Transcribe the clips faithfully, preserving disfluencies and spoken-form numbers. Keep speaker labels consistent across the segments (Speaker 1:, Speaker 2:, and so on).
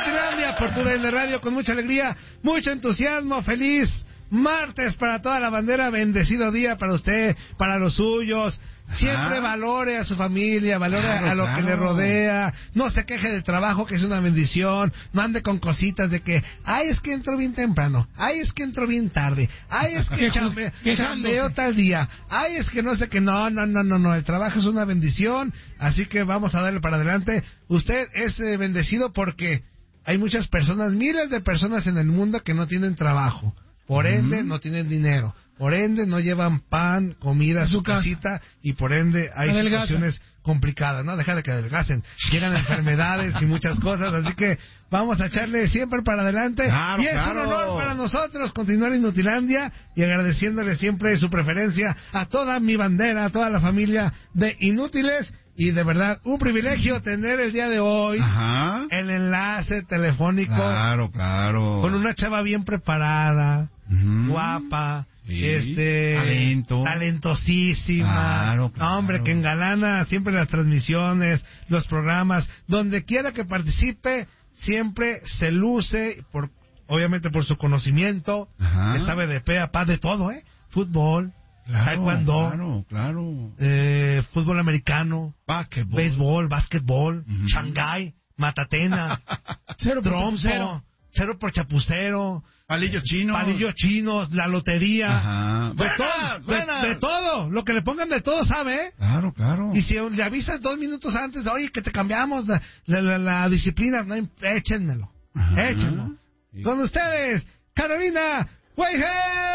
Speaker 1: Inutilandia por tu D N Radio con mucha alegría, mucho entusiasmo, feliz martes para toda la bandera, bendecido día para usted, para los suyos. Siempre Ajá. valore a su familia, valore claro, a lo claro. que le rodea, no se queje del trabajo, que es una bendición, no ande con cositas de que, ay, es que entro bien temprano, ay, es que entro bien tarde, ay, es que chambe, chambeo tal día, ay, es que no sé qué, no, no, no, no, no, el trabajo es una bendición, así que vamos a darle para adelante. Usted es eh, bendecido porque hay muchas personas, miles de personas en el mundo que no tienen trabajo, por ende uh-huh. no tienen dinero. Por ende, no llevan pan, comida a su, su casita, y por ende hay Adelgaza. situaciones complicadas, ¿no? Deja de que adelgacen. Llegan enfermedades y muchas cosas, así que vamos a echarle siempre para adelante.
Speaker 2: Claro,
Speaker 1: y es
Speaker 2: claro.
Speaker 1: un honor para nosotros continuar Inutilandia y agradeciéndole siempre su preferencia a toda mi bandera, a toda la familia de Inútiles. Y de verdad, un privilegio tener el día de hoy
Speaker 2: Ajá.
Speaker 1: el enlace telefónico.
Speaker 2: Claro, claro.
Speaker 1: Con una chava bien preparada, uh-huh. guapa.
Speaker 2: Sí,
Speaker 1: este
Speaker 2: talento.
Speaker 1: talentosísima,
Speaker 2: claro, claro.
Speaker 1: hombre, que engalana siempre las transmisiones, los programas, donde quiera que participe, siempre se luce, por obviamente por su conocimiento, que sabe de pe a pa de todo, ¿eh? Fútbol, claro, taekwondo,
Speaker 2: claro, claro.
Speaker 1: Eh, fútbol americano,
Speaker 2: Basketball.
Speaker 1: béisbol, básquetbol,
Speaker 2: uh-huh.
Speaker 1: Shanghái, matatena,
Speaker 2: cero
Speaker 1: trompo, cero por chapucero,
Speaker 2: palillos chinos,
Speaker 1: palillos chinos, la lotería,
Speaker 2: Ajá.
Speaker 1: de,
Speaker 2: Buenas,
Speaker 1: todo,
Speaker 2: buenas.
Speaker 1: De, de todo, lo que le pongan de todo sabe, ¿eh?
Speaker 2: Claro, claro.
Speaker 1: Y si le avisas dos minutos antes, oye, que te cambiamos la, la, la, la disciplina, no, échenmelo, Ajá. échenlo. Sí. Con ustedes, Carolina Weihe.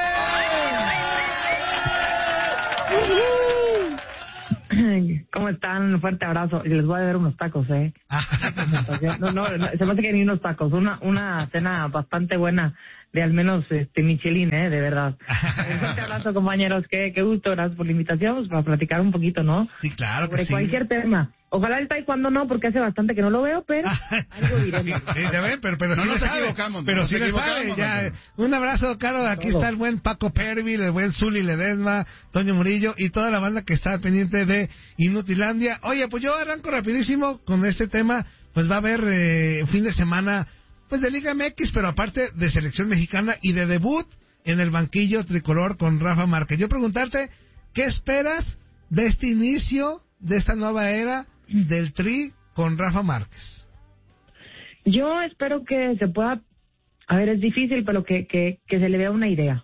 Speaker 3: ¿Cómo están? Un fuerte abrazo. Y les voy a dar unos tacos, ¿eh? No, no, no, se me hace que ni unos tacos. Una una cena bastante buena de al menos este Michelin, ¿eh? De verdad. Un fuerte abrazo, compañeros. Qué, qué gusto. Gracias por la invitación, pues, para platicar un poquito, ¿no?
Speaker 1: Sí, claro que
Speaker 3: Sobre
Speaker 1: sí.
Speaker 3: cualquier tema. Ojalá el taekwondo no, porque hace bastante que no lo veo, pero algo diremos.
Speaker 1: Sí, se ven, pero, pero
Speaker 2: no
Speaker 1: sí
Speaker 2: nos
Speaker 1: sabe,
Speaker 2: equivocamos.
Speaker 1: Pero
Speaker 2: no
Speaker 1: sí le sabe, ya. Un abrazo, Caro. Aquí
Speaker 3: Todo.
Speaker 1: está el buen Paco Pervil, el buen Zuli Ledesma, Toño Murillo y toda la banda que está pendiente de Inutilandia. Oye, pues yo arranco rapidísimo con este tema. Pues va a haber eh, fin de semana pues de Liga M X, pero aparte de selección mexicana y de debut en el banquillo tricolor con Rafa Márquez. Yo preguntarte, ¿qué esperas de este inicio, de esta nueva era del Tri con Rafa Márquez?
Speaker 3: Yo espero que se pueda, a ver, es difícil, pero que, que, que se le vea una idea,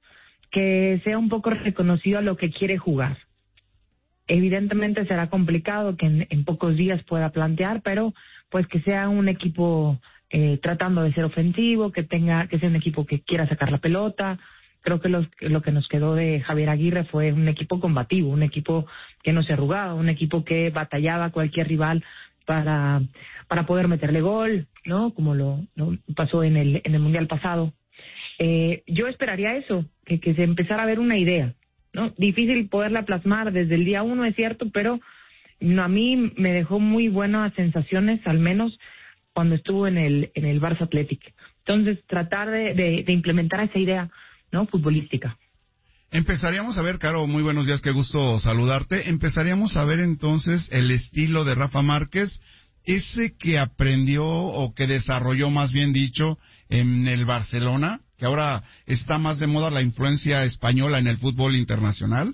Speaker 3: que sea un poco reconocido a lo que quiere jugar. Evidentemente será complicado que en, en pocos días pueda plantear, pero pues que sea un equipo eh, tratando de ser ofensivo, que tenga, que sea un equipo que quiera sacar la pelota. Creo que los, lo que nos quedó de Javier Aguirre fue un equipo combativo, un equipo que no se arrugaba, un equipo que batallaba a cualquier rival para para poder meterle gol, ¿no? Como lo, lo pasó en el en el Mundial pasado. Eh, yo esperaría eso, que, que se empezara a ver una idea, ¿no? Difícil poderla plasmar desde el día uno, es cierto, pero no, a mí me dejó muy buenas sensaciones, al menos cuando estuvo en el en el Barça Athletic. Entonces, tratar de, de, de implementar esa idea, ¿no? Futbolística.
Speaker 2: Empezaríamos a ver, Caro, muy buenos días, qué gusto saludarte. Empezaríamos a ver entonces el estilo de Rafa Márquez, ese que aprendió o que desarrolló, más bien dicho, en el Barcelona, que ahora está más de moda la influencia española en el fútbol internacional.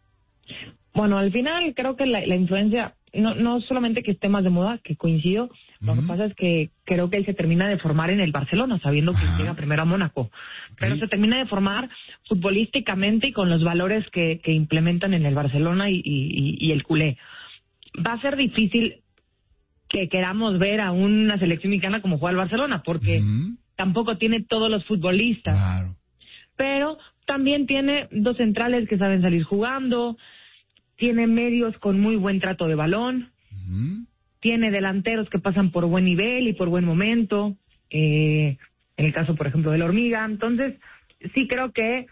Speaker 3: Bueno, al final creo que la, la influencia, no, no solamente que esté más de moda, que coincido, lo uh-huh. que pasa es que creo que él se termina de formar en el Barcelona, sabiendo que uh-huh. llega primero a Mónaco, okay. pero se termina de formar futbolísticamente y con los valores que, que implementan en el Barcelona y, y, y el culé. Va a ser difícil que queramos ver a una selección mexicana como juega el Barcelona, porque uh-huh. tampoco tiene todos los futbolistas,
Speaker 2: claro.
Speaker 3: pero también tiene dos centrales que saben salir jugando, tiene medios con muy buen trato de balón, uh-huh. tiene delanteros que pasan por buen nivel y por buen momento, eh, en el caso, por ejemplo, de la Hormiga. Entonces, sí creo que,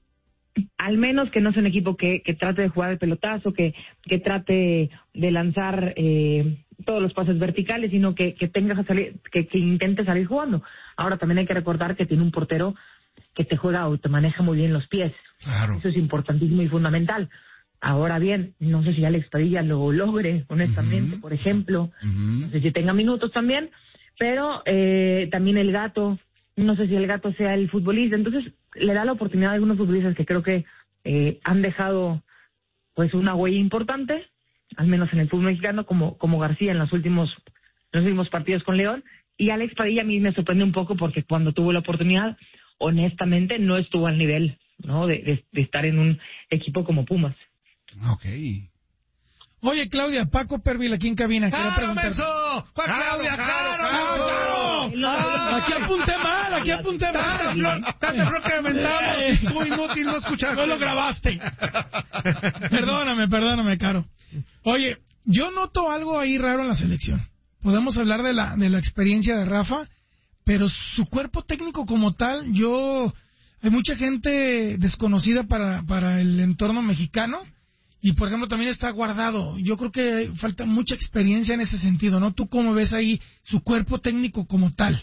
Speaker 3: al menos que no sea un equipo que, que trate de jugar el pelotazo, que, que trate de lanzar eh, todos los pases verticales, sino que, que tenga salir, que, que intente salir jugando. Ahora también hay que recordar que tiene un portero que te juega o te maneja muy bien los pies.
Speaker 2: Claro.
Speaker 3: Eso es importantísimo y fundamental. Ahora bien, no sé si Alex Padilla lo logre, honestamente, uh-huh. por ejemplo. Uh-huh. No sé si tenga minutos también, Pero eh, también el Gato, no sé si el Gato sea el futbolista, entonces le da la oportunidad a algunos futbolistas que creo que eh, han dejado pues una huella importante, al menos en el fútbol mexicano, como como García en los últimos en los últimos partidos con León, y Alex Padilla a mí me sorprende un poco porque cuando tuvo la oportunidad, honestamente no estuvo al nivel, ¿no? De, de, de estar en un equipo como Pumas.
Speaker 2: Okay.
Speaker 4: Oye, Claudia, Paco Pervil aquí en cabina. Quiero preguntar.
Speaker 1: ¿Cuál Claudia? ¡Claro,
Speaker 4: claro, claro!
Speaker 1: claro!
Speaker 4: Aquí apunté mal, aquí apunté mal.
Speaker 1: Tanto flor que lamentamos. Tú inútil, no escuchaste.
Speaker 4: No lo grabaste. Perdóname, perdóname, Caro. Oye, yo noto algo ahí raro en la selección. Podemos hablar de la, de la experiencia de Rafa, pero su cuerpo técnico como tal, yo... Hay mucha gente desconocida para, para el entorno mexicano. Y, por ejemplo, también está Guardado. Yo creo que falta mucha experiencia en ese sentido, ¿no? ¿Tú cómo ves ahí su cuerpo técnico como tal?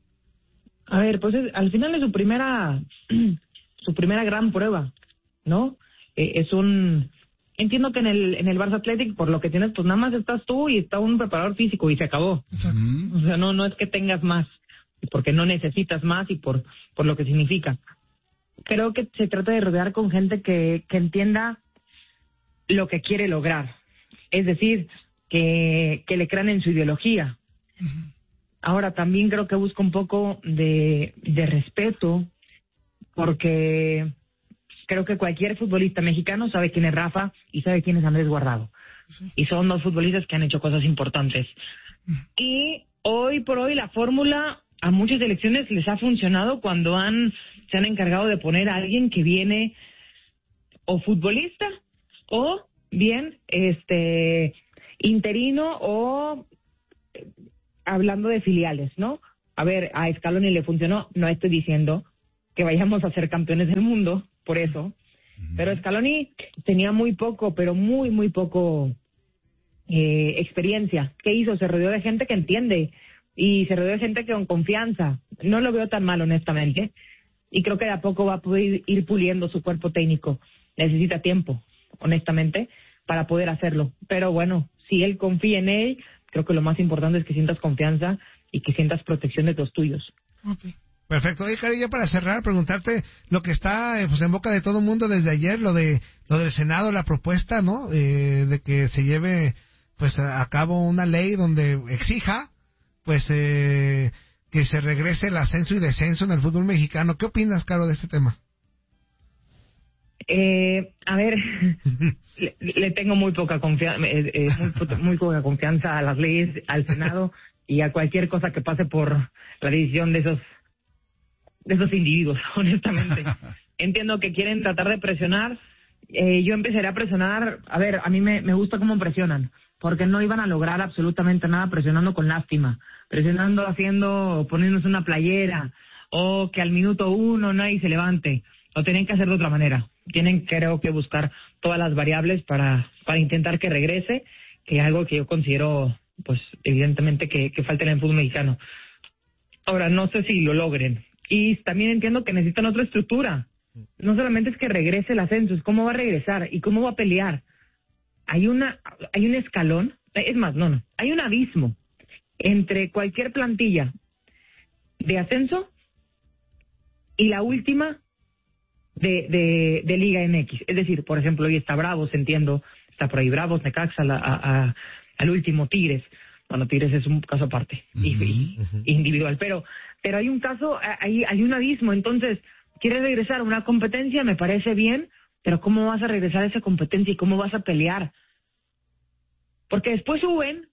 Speaker 3: A ver, pues es, al final es su primera su primera gran prueba, ¿no? Eh, es un... Entiendo que en el en el Barça Athletic, por lo que tienes, pues nada más estás tú y está un preparador físico y se acabó.
Speaker 4: Exacto.
Speaker 3: O sea, no no es que tengas más, porque no necesitas más y por por lo que significa. Creo que se trata de rodear con gente que, que entienda lo que quiere lograr, es decir, que, que le crean en su ideología. Uh-huh. Ahora, también creo que busca un poco de, de respeto, porque creo que cualquier futbolista mexicano sabe quién es Rafa y sabe quién es Andrés Guardado. Sí. Y son dos futbolistas que han hecho cosas importantes. Uh-huh. Y hoy por hoy la fórmula a muchas selecciones les ha funcionado cuando han se han encargado de poner a alguien que viene o futbolista o bien este interino o eh, hablando de filiales, ¿no? A ver, a Scaloni le funcionó, no estoy diciendo que vayamos a ser campeones del mundo, por eso, uh-huh. Pero Scaloni tenía muy poco, pero muy, muy poco eh, experiencia. ¿Qué hizo? Se rodeó de gente que entiende y se rodeó de gente que con confianza. No lo veo tan mal, honestamente, y creo que de a poco va a poder ir puliendo su cuerpo técnico. Necesita tiempo, honestamente, para poder hacerlo. Pero bueno, si él confía en él, creo que lo más importante es que sientas confianza y que sientas protección de los tuyos.
Speaker 1: Okay. Perfecto. Oye, Cari, ya para cerrar, preguntarte lo que está eh, pues en boca de todo el mundo desde ayer, lo de lo del Senado, la propuesta, ¿no? Eh, de que se lleve pues a, a cabo una ley donde exija pues eh, que se regrese el ascenso y descenso en el fútbol mexicano. ¿Qué opinas, Caro, de este tema?
Speaker 3: Eh, a ver, le, le tengo muy poca confianza, eh, eh, muy, muy poca confianza a las leyes, al Senado y a cualquier cosa que pase por la decisión de esos de esos individuos, honestamente. Entiendo que quieren tratar de presionar. Eh, yo empezaré a presionar. A ver, a mí me, me gusta cómo presionan, porque no iban a lograr absolutamente nada presionando con lástima, presionando haciendo, poniéndose una playera, o que al minuto uno nadie se levante. Lo tienen que hacer de otra manera. Tienen, creo que, buscar todas las variables para para intentar que regrese, que es algo que yo considero, pues, evidentemente que, que falta en el fútbol mexicano. Ahora, no sé si lo logren. Y también entiendo que necesitan otra estructura. No solamente es que regrese el ascenso, es cómo va a regresar y cómo va a pelear. Hay una hay un escalón, es más, no, no, hay un abismo entre cualquier plantilla de ascenso y la última de, de, de Liga M X. Es decir, por ejemplo, hoy está Bravos, entiendo, está por ahí Bravos, Necaxa, la, a, a, al último Tigres. Bueno, Tigres es un caso aparte, uh-huh, y, uh-huh. individual, pero pero hay un caso, hay, hay un abismo. Entonces, ¿quieres regresar a una competencia? Me parece bien, pero ¿cómo vas a regresar a esa competencia y cómo vas a pelear? Porque después suben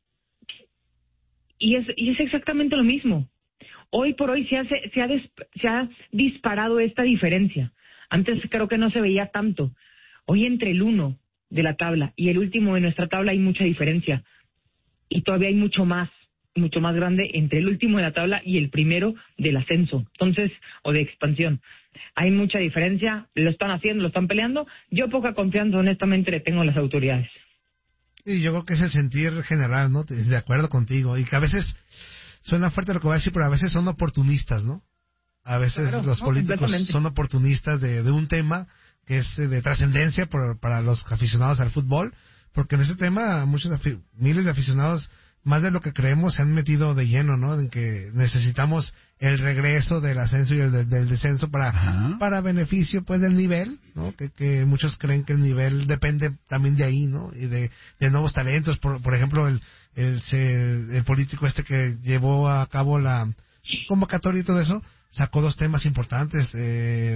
Speaker 3: y es y es exactamente lo mismo. Hoy por hoy se, hace, se, ha des, se ha disparado esta diferencia. Antes creo que no se veía tanto. Hoy entre el uno de la tabla y el último de nuestra tabla hay mucha diferencia. Y todavía hay mucho más, mucho más grande entre el último de la tabla y el primero del ascenso, entonces, o de expansión. Hay mucha diferencia, lo están haciendo, lo están peleando. Yo poca confianza, honestamente, le tengo a las autoridades.
Speaker 1: Y yo creo que es el sentir general, ¿no? De acuerdo contigo. Y que a veces, suena fuerte lo que voy a decir, pero a veces son oportunistas, ¿no? A veces claro, los no, políticos son oportunistas de, de un tema que es de trascendencia para los aficionados al fútbol, porque en ese tema muchos afi- miles de aficionados más de lo que creemos, se han metido de lleno, ¿no? En que necesitamos el regreso del ascenso y el de, del descenso para Ajá. para beneficio, pues, del nivel, ¿no? Que, que muchos creen que el nivel depende también de ahí, ¿no? Y de, de nuevos talentos. Por, por ejemplo, el, el, el, el político este que llevó a cabo la convocatoria y todo eso, sacó dos temas importantes, eh...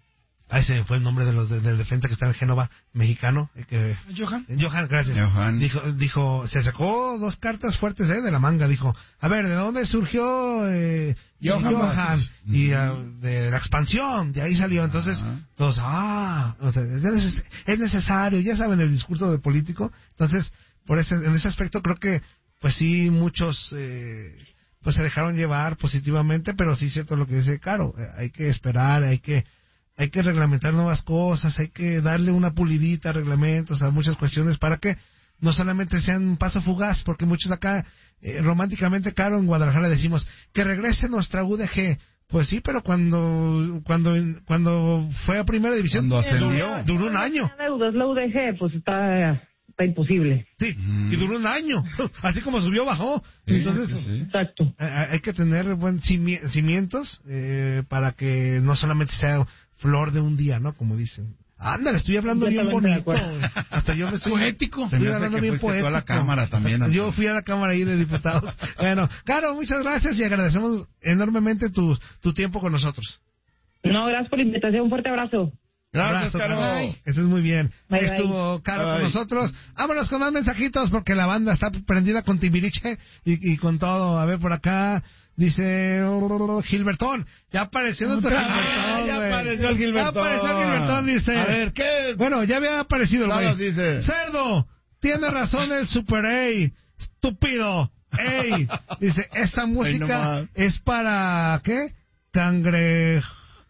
Speaker 1: Ahí se me fue el nombre de los de, del defensa que está en Génova, mexicano. Eh, que,
Speaker 4: Johan.
Speaker 1: Johan, gracias.
Speaker 2: Johan.
Speaker 1: Dijo, dijo, se sacó dos cartas fuertes eh, de la manga. Dijo, a ver, ¿de dónde surgió eh, Johan? Johan y uh, de la expansión, de ahí salió. Entonces, uh-huh. todos, ah, o sea, es, es necesario, ya saben el discurso de político. Entonces, por ese, en ese aspecto creo que, pues sí, muchos... Eh, pues se dejaron llevar positivamente, pero sí es cierto lo que dice Caro. Eh, hay que esperar, hay que... Hay que reglamentar nuevas cosas, hay que darle una pulidita a reglamentos, a muchas cuestiones, para que no solamente sean un paso fugaz, porque muchos acá, eh, románticamente, Caro, en Guadalajara decimos, que regrese nuestra U D G. Pues sí, pero cuando cuando cuando fue a Primera División,
Speaker 2: cuando ascendió,
Speaker 1: duró un año.
Speaker 3: La U D G, pues está... está imposible.
Speaker 1: Sí, mm. y duró un año. Así como subió, bajó.
Speaker 2: Sí,
Speaker 1: Entonces,
Speaker 2: sí, sí.
Speaker 3: Exacto.
Speaker 1: Hay que tener buen cimientos eh, para que no solamente sea flor de un día, ¿no? Como dicen. Ándale, estoy hablando bien bonito. Hasta yo me estoy...
Speaker 4: Poético.
Speaker 1: Estoy hablando bien poético.
Speaker 2: A la cámara también.
Speaker 1: Yo fui a la cámara ahí de diputados. Bueno, Caro, muchas gracias y agradecemos enormemente tu, tu tiempo con nosotros.
Speaker 3: No, gracias por la invitación. Un fuerte abrazo.
Speaker 2: Gracias,
Speaker 1: Caro.
Speaker 2: Caro.
Speaker 1: Estás muy bien.
Speaker 3: Bye,
Speaker 1: Estuvo Caro
Speaker 2: bye.
Speaker 1: con nosotros. Vámonos con más mensajitos porque la banda está prendida con Timbiriche y, y con todo. A ver, por acá dice oh, Gilbertón. Ya apareció nuestro Gilbertón.
Speaker 2: Ya
Speaker 1: wey.
Speaker 2: apareció el Gilbertón.
Speaker 1: Ya apareció el Gilbertón, dice.
Speaker 2: A ver, ¿qué?
Speaker 1: Bueno, ya había aparecido el
Speaker 2: Claro,
Speaker 1: güey.
Speaker 2: dice.
Speaker 1: Cerdo, tiene razón el Super A. Estúpido. Ey. Dice, esta música
Speaker 2: no
Speaker 1: es para, ¿qué? Cangrejo.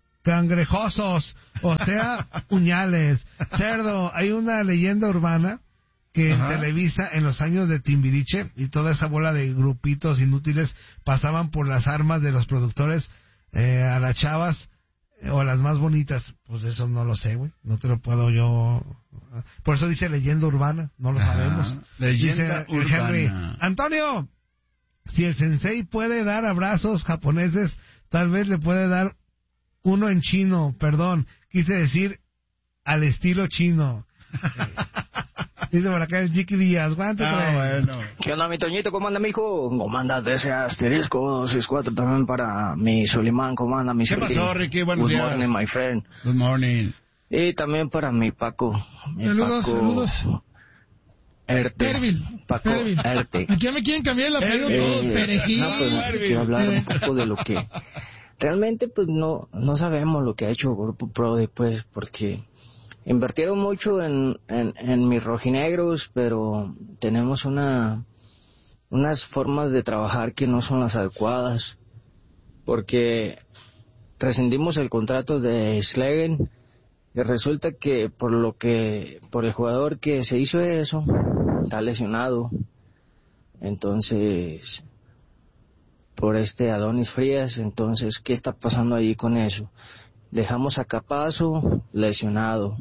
Speaker 1: Cangrejosos, o sea, puñales. Cerdo, hay una leyenda urbana que Ajá. en Televisa, en los años de Timbiriche, y toda esa bola de grupitos inútiles pasaban por las armas de los productores eh, a las chavas eh, o a las más bonitas. Pues eso no lo sé, güey. No te lo puedo yo... Por eso dice leyenda urbana, no lo Ajá. sabemos.
Speaker 2: Leyenda
Speaker 1: dice
Speaker 2: urbana.
Speaker 1: Henry, Antonio, si el sensei puede dar abrazos japoneses, tal vez le puede dar uno en chino, perdón, quise decir al estilo chino. Dice por acá el Chiqui Díaz, ¿cuánto
Speaker 2: ah, bueno.
Speaker 5: ¿Qué onda, mi Toñito? ¿Cómo anda, mijo? ¿Cómo andas de ese asterisco dos seis cuatro también para mi Solimán? ¿Cómo anda, mi
Speaker 2: ¿Qué
Speaker 5: Suki?
Speaker 2: pasó, Ricky? Buenos
Speaker 5: Good
Speaker 2: días.
Speaker 5: morning, my friend.
Speaker 2: Good morning.
Speaker 5: Y también para mi Paco. Mi
Speaker 4: saludos,
Speaker 5: Paco...
Speaker 4: saludos.
Speaker 5: Erte.
Speaker 4: Pervil.
Speaker 5: Paco
Speaker 4: Pervil.
Speaker 5: Erte.
Speaker 4: Aquí me quieren cambiar el apellido
Speaker 5: Eh,
Speaker 4: todos. Perejil.
Speaker 5: No, pues quiero hablar un poco de lo que... Realmente, pues, no no sabemos lo que ha hecho Grupo Prode, pues, porque invirtieron mucho en, en, en mis rojinegros, pero tenemos una unas formas de trabajar que no son las adecuadas, porque rescindimos el contrato de Slegen y resulta que por lo que por el jugador que se hizo eso está lesionado, entonces por este Adonis Frías, entonces ¿qué está pasando ahí con eso? Dejamos a Capazo lesionado,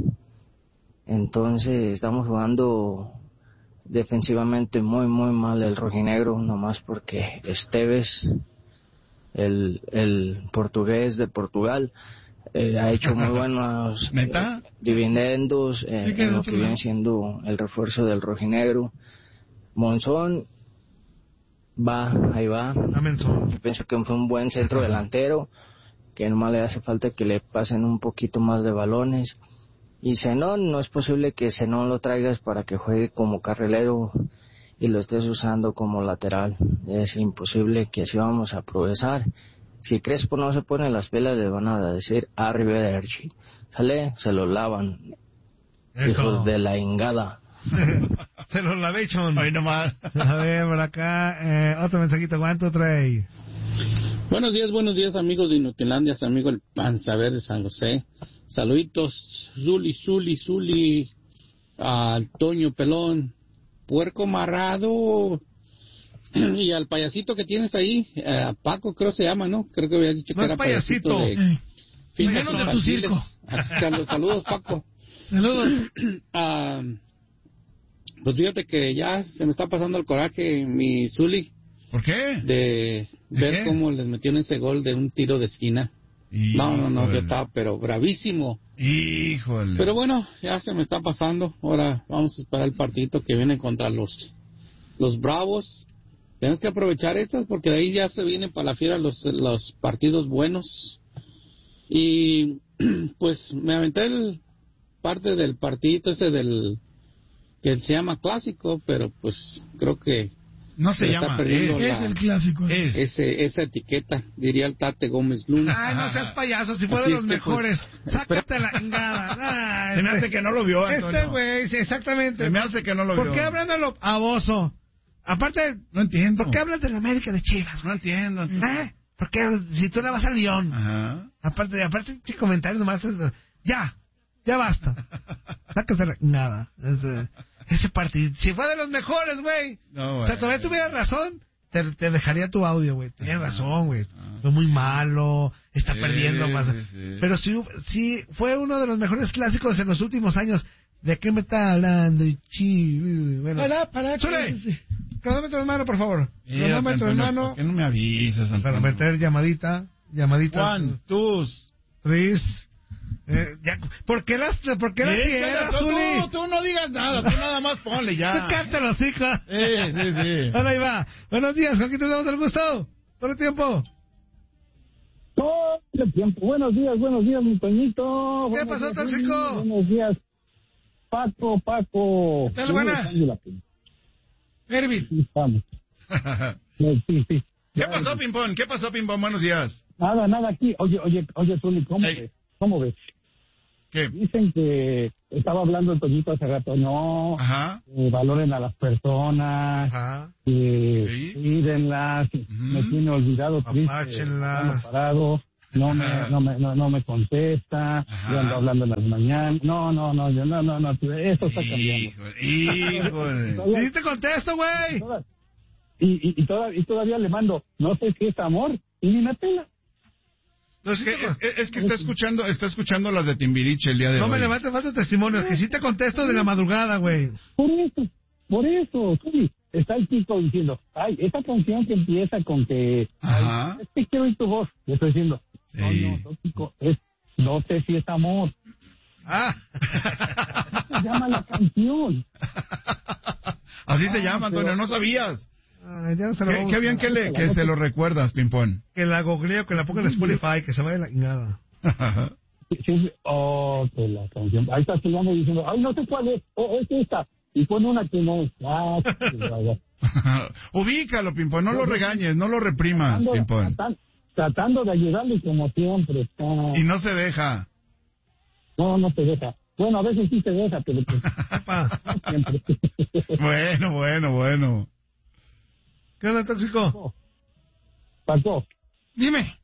Speaker 5: entonces estamos jugando defensivamente muy muy mal el rojinegro, nomás porque Esteves, el, el portugués de Portugal, eh, ha hecho muy buenos eh, dividendos eh, en lo que viene siendo el refuerzo del rojinegro. Monzón va, ahí va. Yo pienso que fue un buen centro delantero, que nomás le hace falta que le pasen un poquito más de balones. Y Zenón, no es posible que Zenón lo traigas para que juegue como carrilero y lo estés usando como lateral. Es imposible, que así vamos a progresar. Si Crespo no se pone las pilas, le van a decir arrivederci. Sale, se lo lavan. Eso. Hijos de la ingada.
Speaker 1: Se los lavé, chon.
Speaker 2: Ahí nomás.
Speaker 1: A ver, por acá, eh, otro mensajito, ¿cuánto trae?
Speaker 6: Buenos días, buenos días, amigos de Inutilandia, su amigo el Panza Verde San José. Saluditos, Zuli, Zuli, Zuli, al Toño Pelón, Puerco Marrado, y al payasito que tienes ahí, a Paco creo se llama, ¿no? Creo que habías dicho
Speaker 1: no
Speaker 6: que era
Speaker 1: payasito.
Speaker 6: payasito de...
Speaker 4: Eh, menos de tu circo.
Speaker 6: Así que, saludos, Paco.
Speaker 4: Saludos.
Speaker 6: Uh, Pues fíjate que ya se me está pasando el coraje, mi Zuli.
Speaker 2: ¿Por qué?
Speaker 6: De,
Speaker 2: ¿De
Speaker 6: ver
Speaker 2: qué?
Speaker 6: cómo les metieron ese gol de un tiro de esquina.
Speaker 2: Híjole.
Speaker 6: No, no, no, yo estaba pero bravísimo.
Speaker 2: Híjole.
Speaker 6: Pero bueno, ya se me está pasando. Ahora vamos a esperar el partidito que viene contra los, los Bravos. Tenemos que aprovechar estas porque de ahí ya se vienen para la fiera los, los partidos buenos. Y pues me aventé el parte del partidito ese del que se llama clásico, pero pues creo que
Speaker 2: no se
Speaker 6: se
Speaker 2: llama,
Speaker 6: está perdiendo
Speaker 4: ¿Qué
Speaker 6: la-
Speaker 4: es el clásico?
Speaker 2: es.
Speaker 6: ese, esa etiqueta, diría el Tate Gómez Luna.
Speaker 1: Ay, no seas payaso, si fue
Speaker 6: Así
Speaker 1: de
Speaker 6: es
Speaker 1: los
Speaker 6: que,
Speaker 1: mejores.
Speaker 6: pues,
Speaker 1: Sácate la chingada. Ay,
Speaker 2: Se me hace que no lo vio, Antonio.
Speaker 1: Este güey, sí, exactamente.
Speaker 2: Se me hace que no lo
Speaker 1: ¿Por
Speaker 2: vio.
Speaker 1: qué hablan de lo baboso? Aparte,
Speaker 2: No entiendo.
Speaker 1: ¿por qué hablas de la América de Chivas?
Speaker 2: No entiendo.
Speaker 1: ¿Eh? ¿Por qué? Si tú le vas al León.
Speaker 2: Ajá.
Speaker 1: Aparte, aparte, este comentario nomás es... Ya, ya basta. Sácate la... Nada. Ese, ese partido... Si fue de los mejores, güey.
Speaker 2: No,
Speaker 1: O sea,
Speaker 2: güey.
Speaker 1: todavía tuvieras razón, te, te dejaría tu audio, güey. Tenías razón, güey. Fue muy malo, está
Speaker 2: Sí,
Speaker 1: perdiendo más.
Speaker 2: sí, sí.
Speaker 1: Pero sí, sí, fue uno de los mejores clásicos en los últimos años. ¿De qué me está hablando? Chi, bueno.
Speaker 4: Para, para.
Speaker 1: Zule,
Speaker 4: sí.
Speaker 1: cronómetro en mano, por favor.
Speaker 2: Mira,
Speaker 1: Cronómetro en
Speaker 2: Antonio,
Speaker 1: mano.
Speaker 2: ¿por qué no me avisas,
Speaker 1: Para
Speaker 2: Antonio?
Speaker 1: meter llamadita, llamadita.
Speaker 2: One, two.
Speaker 1: Tris. Eh, ya, ¿Por qué las, por qué las
Speaker 2: Échale,
Speaker 1: tierras,
Speaker 2: tú,
Speaker 1: Zuli?
Speaker 2: tú, tú no digas nada, tú nada más ponle ya.
Speaker 1: Cállate los hijos.
Speaker 2: Sí, sí, sí.
Speaker 1: Ahora ahí va. Buenos días, ¿con quién te damos el gusto? Todo el tiempo.
Speaker 7: Todo el tiempo. Buenos días, buenos días, mi Toñito.
Speaker 1: ¿Qué
Speaker 7: Buenos
Speaker 1: pasó,
Speaker 7: días,
Speaker 1: tóxico?
Speaker 7: Luis. Buenos días, Paco, Paco.
Speaker 1: ¿Qué tal,
Speaker 7: Sí,
Speaker 1: buenas?
Speaker 7: Ángela,
Speaker 1: Ervin.
Speaker 7: sí, estamos. Sí, sí, sí.
Speaker 2: ¿Qué
Speaker 7: Ya,
Speaker 2: pasó, Pimpón? ¿Qué pasó, Pimpón? Buenos días.
Speaker 7: Nada, nada aquí. Oye, oye, oye, Tony, ¿cómo
Speaker 2: Ey.
Speaker 7: ves? ¿Cómo ves?
Speaker 2: ¿Qué?
Speaker 7: Dicen que estaba hablando el Toñito hace rato, no,
Speaker 2: Ajá.
Speaker 7: eh, valoren a las personas,
Speaker 1: Ajá.
Speaker 7: eh,
Speaker 2: Sí.
Speaker 7: cuídenlas, me tiene olvidado, triste,
Speaker 1: Apáchenlas.
Speaker 7: ando parado, no me,
Speaker 2: Ajá.
Speaker 7: no me, no, no me contesta,
Speaker 2: Ajá.
Speaker 7: yo ando hablando en las mañanas, no, no, no, yo, no, no, no, eso está cambiando.
Speaker 2: Híjole, híjole.
Speaker 7: Todavía-
Speaker 1: Sí te contesto, güey.
Speaker 7: toda- y, y, y, toda- y todavía le mando, no sé si es amor, y ni me pela.
Speaker 2: No, es, que, es, es que está escuchando, está escuchando las de Timbiriche el día de
Speaker 1: No
Speaker 2: hoy.
Speaker 1: me levantes falsos testimonios, que sí te contesto de la madrugada, güey.
Speaker 7: Por eso, por eso, sí, está el chico diciendo, ay, esa canción que empieza con que,
Speaker 2: Ajá.
Speaker 7: es que quiero oír tu voz, le estoy diciendo,
Speaker 2: Sí.
Speaker 7: no, no, tóxico, es, no sé si es amor,
Speaker 1: Ah.
Speaker 7: se llama la canción.
Speaker 2: Así se llama, Antonio,
Speaker 7: pero-
Speaker 2: no sabías.
Speaker 1: Ay, ya no se lo
Speaker 2: Qué,
Speaker 1: vamos
Speaker 2: qué
Speaker 1: a-
Speaker 2: bien que, le, que se lo recuerdas, Pimpón.
Speaker 1: Que la googleo, que la ponga en Spotify, que se vaya la chingada.
Speaker 7: Sí, sí, oh, que la canción, ahí está chillando diciendo, ay, no sé cuál es, oh, es esta, y pone una que no es, ah, chingada.
Speaker 2: Ubícalo, Pimpón, no lo regañes, no lo reprimas,
Speaker 7: Tratando-
Speaker 2: Pimpón.
Speaker 7: tratan- tratando de ayudarle como siempre, está,
Speaker 2: Y no se deja.
Speaker 7: no, no se deja. Bueno, a veces sí se deja, pero pues,
Speaker 1: Epa.
Speaker 7: no siempre.
Speaker 2: Bueno, bueno, bueno.
Speaker 1: ¿Qué onda, tóxico?
Speaker 7: Paco.
Speaker 4: Dime.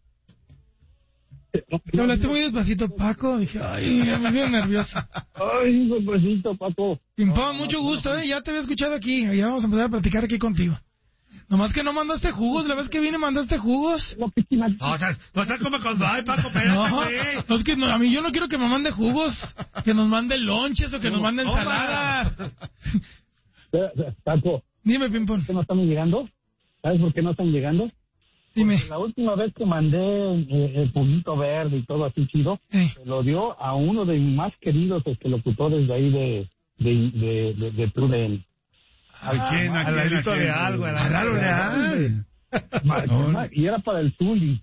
Speaker 4: Te hablaste muy despacito, Paco. Dije, ay, me veo nervioso.
Speaker 7: Ay, golpecito, Paco.
Speaker 4: Pimpón, mucho gusto, ¿eh? Ya te había escuchado aquí. Ya vamos a empezar a platicar aquí contigo. Nomás que no mandaste jugos. La vez que vine mandaste jugos.
Speaker 7: La piscina.
Speaker 1: No, o sea, no estás como con... Ay, Paco, espérate,
Speaker 4: No,
Speaker 1: güey.
Speaker 4: no, es que no, a mí yo no quiero que me mande jugos. Que nos mande lonches o que nos mande
Speaker 1: Toma.
Speaker 4: ensaladas.
Speaker 7: Espera, espera, Paco,
Speaker 4: Dime, Pimpón.
Speaker 7: ¿por qué no están llegando? ¿Sabes por qué no están llegando?
Speaker 4: Dime.
Speaker 7: La última vez que mandé eh, el puntito verde y todo así chido,
Speaker 4: Eh.
Speaker 7: se lo dio a uno de mis más queridos este, locutores de ahí de de de de, de T U D N.
Speaker 2: ¿A quién? ¿A
Speaker 1: Al
Speaker 2: quién?
Speaker 1: ladito
Speaker 2: ¿A quién?
Speaker 1: de algo, al
Speaker 2: A Lalo
Speaker 1: ladito de
Speaker 2: Leal.
Speaker 7: Ma-
Speaker 2: No.
Speaker 7: ma- Y era para el Zuli.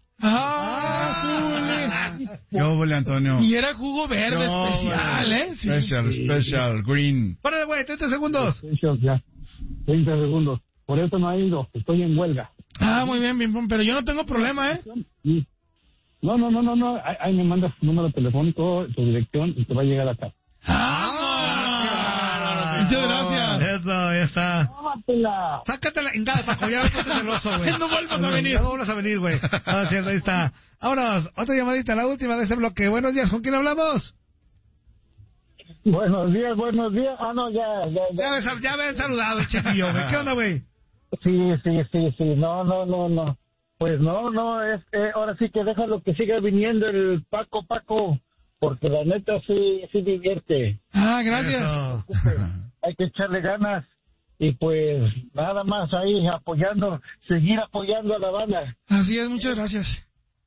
Speaker 4: Ah, Zuli.
Speaker 2: ¿Qué óvole, Antonio?
Speaker 4: Y era jugo verde
Speaker 2: No,
Speaker 4: especial,
Speaker 2: güey.
Speaker 4: ¿eh? Sí.
Speaker 2: Special, special, green.
Speaker 1: Párale, güey, treinta segundos.
Speaker 7: Eso, ya. veinte segundos. Por eso no ha ido. Estoy en huelga.
Speaker 4: Ah, muy bien, Pimpón. Pero yo no tengo problema, ¿eh?
Speaker 7: Y- No, no, no, no, no. Ahí, ahí me mandas tu número telefónico, tu dirección y te va a llegar acá.
Speaker 4: ¡Vamos! Muchas gracias.
Speaker 1: Eso, ya está.
Speaker 7: ¡Tómatela!
Speaker 1: Sácatela, ingada, Paco, ya me puse celoso, güey.
Speaker 4: No vuelvas a venir.
Speaker 1: No vuelvas a venir, güey. Ah, es cierto, ahí está. Vámonos, otra llamadita, la última de este bloque. Buenos días, ¿con quién hablamos?
Speaker 7: Buenos días, buenos días. Ah, no, ya, ya,
Speaker 1: Ya
Speaker 7: ya.
Speaker 1: me, ya me han saludado, el chiquillo, güey. ¿Qué onda, güey?
Speaker 7: Sí, sí, sí, sí. No, no, no, no. Pues no, no, es eh, ahora sí que déjalo que siga viniendo el Paco, Paco. Porque la neta sí, sí divierte.
Speaker 4: Ah, gracias.
Speaker 1: Eso.
Speaker 7: hay que echarle ganas y pues nada más ahí apoyando, seguir apoyando a la banda.
Speaker 4: Así es, muchas gracias.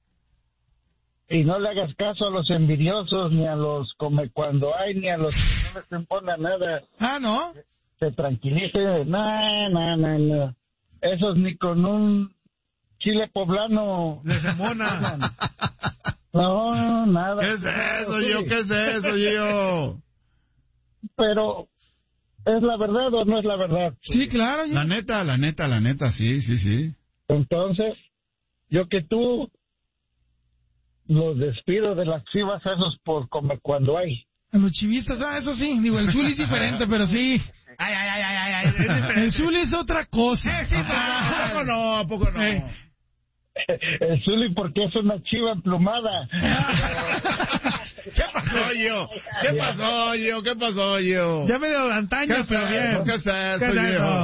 Speaker 7: Y no le hagas caso a los envidiosos, ni a los come cuando hay, ni a los que no les impone nada.
Speaker 4: Ah, ¿no?
Speaker 7: Se tranquilice, no, no, no, no. Esos ni con un chile poblano
Speaker 1: les embona.
Speaker 7: No, nada.
Speaker 2: ¿Qué es eso, yo? ¿Qué es eso, yo?
Speaker 7: Pero, ¿es la verdad o no es la verdad?
Speaker 4: Sí, claro. Yo...
Speaker 2: La neta, la neta, la neta, sí, sí, sí.
Speaker 7: Entonces, yo que tú los despido de las chivas esos por comer cuando hay.
Speaker 4: A los chivistas, ah, eso sí. Digo, el Zuli es diferente, pero sí.
Speaker 1: Ay, ay, ay, ay, ay, es diferente.
Speaker 4: El Zuli es otra cosa.
Speaker 1: Eh, sí, pero
Speaker 2: ¿A poco no? ¿A poco no?
Speaker 4: Eh.
Speaker 7: El Zuli porque es una chiva emplumada.
Speaker 2: ¿Qué pasó, yo? ¿Qué pasó, yo? ¿Qué pasó, yo?
Speaker 1: Ya medio de antaño,
Speaker 2: ¿Qué es
Speaker 1: pero bien.
Speaker 2: eso? ¿Qué es eso,
Speaker 1: ¿Qué es
Speaker 2: yo?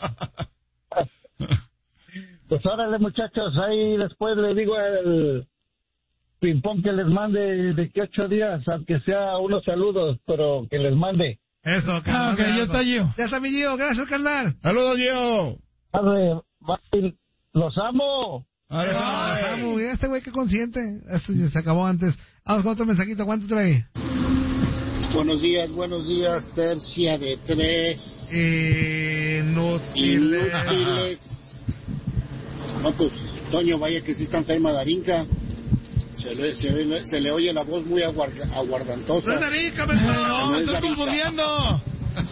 Speaker 7: Pues órale, muchachos, ahí después le digo al ping-pong que les mande de que ocho días, aunque sea unos saludos, pero que les mande.
Speaker 1: Eso,
Speaker 4: Ah, ok, ya está Gio.
Speaker 1: Ya está mi Gio, gracias, carnal.
Speaker 2: Saludos, yo.
Speaker 7: Padre, bye, los amo.
Speaker 2: Ay,
Speaker 1: Ah,
Speaker 2: ay.
Speaker 1: muy bien, este güey que consciente. Esto ya se acabó antes. Vamos con otro mensajito. ¿Cuánto trae?
Speaker 8: Buenos días, buenos días, tercia de tres.
Speaker 1: Inútiles.
Speaker 8: Inútiles. No, pues, Toño, vaya que sí está enferma Darinka. Se le, se, le, se le oye la voz muy aguar, aguardantosa.
Speaker 1: ¡No es Darinka, me
Speaker 4: No,
Speaker 8: No
Speaker 4: me
Speaker 8: es
Speaker 4: estoy
Speaker 8: Darinka.
Speaker 4: confundiendo.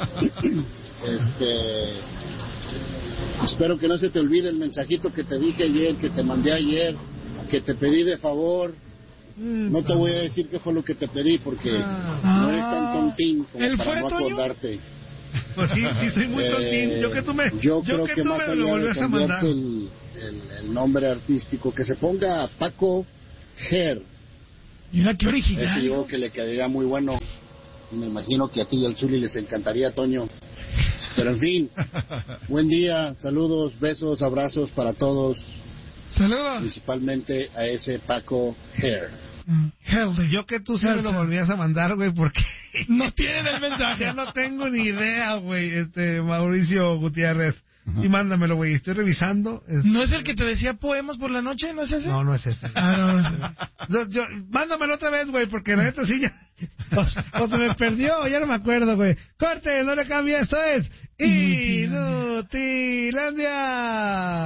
Speaker 8: Este... Espero que no se te olvide el mensajito que te dije ayer, que te mandé ayer, que te pedí de favor. No te voy a decir qué fue lo que te pedí porque no eres tan tontín como
Speaker 4: ¿Él
Speaker 8: para
Speaker 4: fue,
Speaker 8: no
Speaker 4: Toño?
Speaker 8: acordarte.
Speaker 1: Pues sí, sí, soy muy
Speaker 8: Eh,
Speaker 1: tontín. Yo que tú me,
Speaker 8: yo creo
Speaker 1: que
Speaker 8: que,
Speaker 1: tú
Speaker 8: más
Speaker 1: me lo
Speaker 8: allá de
Speaker 1: volvías a mandar.
Speaker 8: cambiarse el, el, el nombre artístico, que se ponga Paco Ger.
Speaker 4: Mira qué
Speaker 8: Ese
Speaker 4: original.
Speaker 8: yo creo que le quedaría muy bueno. Y me imagino que a ti y al Zuli les encantaría, Toño. Pero en fin, buen día, saludos, besos, abrazos para todos,
Speaker 4: Saludos.
Speaker 8: principalmente a ese Paco Ger.
Speaker 4: Mm, Healthy.
Speaker 1: Yo que tú sí me lo volvías a mandar, güey, porque
Speaker 4: No tienen el mensaje.
Speaker 1: ya no tengo ni idea, güey, este, Mauricio Gutiérrez. Y mándamelo, güey, estoy revisando. este-
Speaker 4: ¿No es el que te decía poemas por la noche? ¿No es ese?
Speaker 1: No, no es ese.
Speaker 4: Ah, no, no es ese.
Speaker 1: Yo, yo- mándamelo otra vez, güey, porque la neta sí ya... O, o se me perdió, ya no me acuerdo, güey. Corte, no le cambia, esto es...
Speaker 4: Inutilandia.
Speaker 1: Inutilandia.